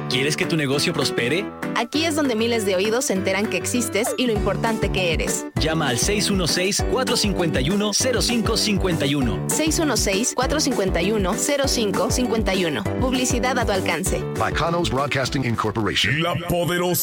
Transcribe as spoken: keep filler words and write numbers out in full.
¿Quieres que tu negocio prospere? Aquí es donde miles de oídos se enteran que existes y lo importante que eres. Llama al seis uno seis, cuatro cinco uno, cero cinco cinco uno. seis uno seis, cuatro cinco uno, cero cinco cinco uno. Publicidad a tu alcance. By Kanos Broadcasting Incorporation. La poderosa